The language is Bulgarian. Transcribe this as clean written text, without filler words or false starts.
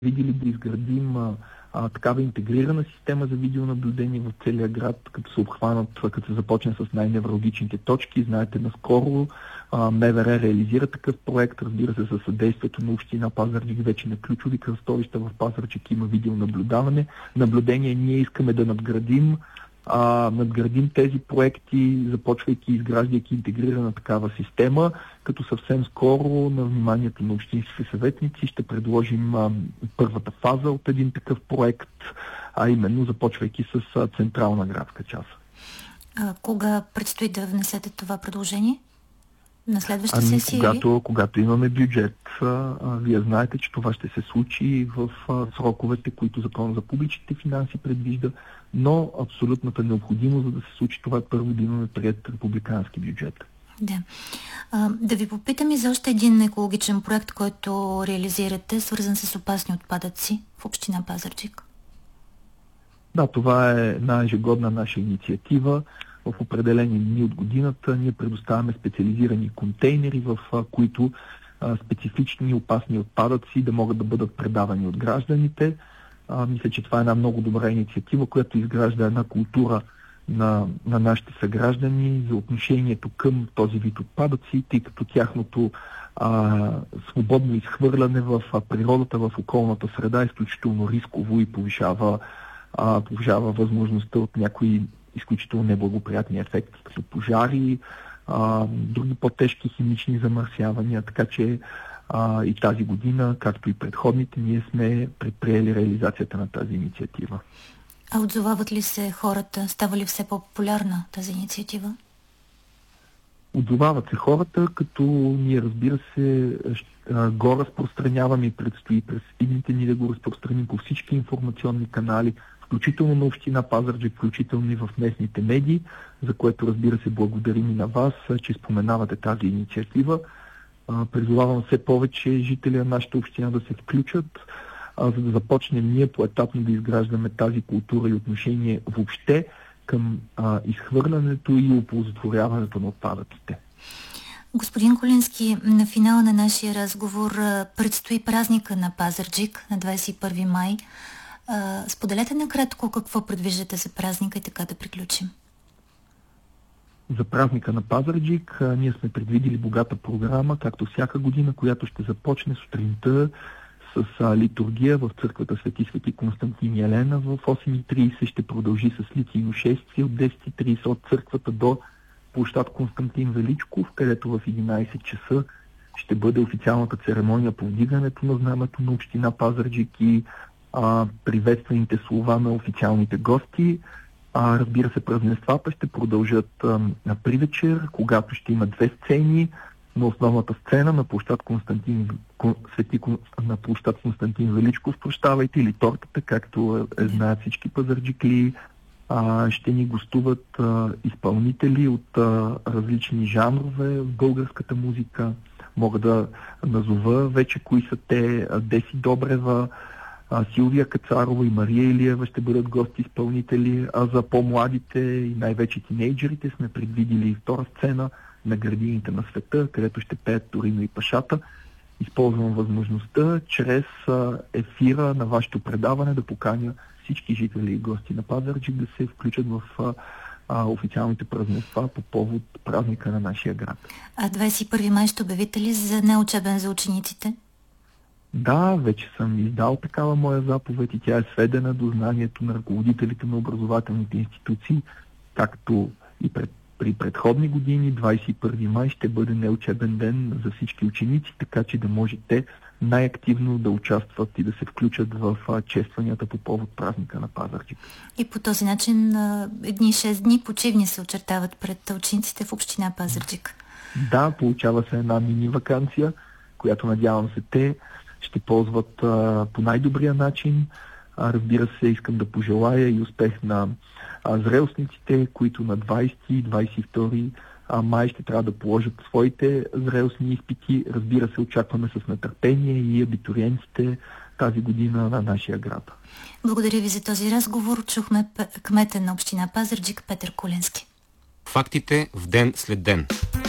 видели да изградим такава интегрирана система за видеонаблюдение в целия град, като се обхванат, като се започне с най-невралгичните точки. Знаете, наскоро МВР реализира такъв проект, разбира се, със съдействието на община Пазарджик, вече на ключови кръстовища в Пазарджик има наблюдение. Ние искаме да надградим тези проекти, започвайки, изграждайки интегрирана такава система, като съвсем скоро на вниманието на общинските съветници ще предложим първата фаза от един такъв проект, а именно започвайки с централна градска част. Кога предстои да внесете това предложение? На следващата сесия? Когато имаме бюджет. Вие знаете, че това ще се случи в сроковете, които Закон за публичните финанси предвижда, но абсолютната необходимост, за да се случи това, първо да имаме приет републикански бюджет. Да. Да ви попитам и за още един екологичен проект, който реализирате, свързан с опасни отпадъци в община Пазарджик. Да, това е една ежегодна наша инициатива. В определени дни от годината ние предоставяме специализирани контейнери, в които специфични опасни отпадъци да могат да бъдат предавани от гражданите. Мисля, че това е една много добра инициатива, която изгражда една култура на нашите съграждани за отношението към този вид отпадъци, тъй като тяхното свободно изхвърляне в природата, в околната среда е изключително рисково и повишава възможността от някои изключително неблагоприятни ефекти, като пожари, други по-тежки химични замърсявания, така че и тази година, както и предходните, ние сме предприели реализацията на тази инициатива. А отзовават ли се хората? Става ли все по-популярна тази инициатива? Отзовават се хората, като ние, разбира се, го разпространяваме и предстои през идните ни да го разпространим по всички информационни канали, включително на община Пазарджик, включително и в местните медии, за което, разбира се, благодарим и на вас, че споменавате тази инициатива. Призовавам все повече жители на нашата община да се включат, за да започнем ние поетапно да изграждаме тази култура и отношение въобще към изхвърлянето и оползотворяването на отпадъците. Господин Куленски, на финала на нашия разговор предстои празника на Пазарджик на 21 май. Споделете накратко какво предвиждате за празника и така да приключим. За празника на Пазарджик ние сме предвидили богата програма, както всяка година, която ще започне сутринта с литургия в църквата Свети Константин и Елена. В 8:30 ще продължи с литийно шествие от 10:30 от църквата до площад Константин Величков, където в 11 часа ще бъде официалната церемония по вдигането на знамето на община Пазарджик и приветствените слова на официалните гости. Разбира се, празненствата ще продължат при вечер, когато ще има две сцени. На основната сцена на площад Константин Величков, или тортата, както знаят всички пазарджикли, ще ни гостуват изпълнители от различни жанрове в българската музика. Мога да назова вече кои са те: Деси Добрева, Силвия Кацарова и Мария Илиева ще бъдат гости изпълнители, а за по-младите и най-вече тинейджерите сме предвидили втора сцена на Градините на света, където ще пеят Торино и Пашата. Използвам възможността чрез ефира на вашето предаване да поканя всички жители и гости на Пазарджик да се включат в официалните празненства по повод празника на нашия град. А 21 май ще обявите ли за неучебен за учениците? Да, вече съм издал такава моя заповед и тя е сведена до знанието на ръководителите на образователните институции, както и при предходни години. 21 май ще бъде неучебен ден за всички ученици, така че да можете най-активно да участват и да се включат в честванията по повод празника на Пазарджик. И по този начин 6 дни почивни се очертават пред учениците в община Пазарджик. Да, получава се една мини ваканция, която, надявам се, те ще ползват по най-добрия начин. Разбира се, искам да пожелая и успех на зрелостниците, които на 20 и 22 май ще трябва да положат своите зрелостни изпити. Разбира се, очакваме с нетърпение и абитуриентите тази година на нашия град. Благодаря ви за този разговор. Чухме кмета на община Пазарджик Петър Куленски. Фактите в ден след ден.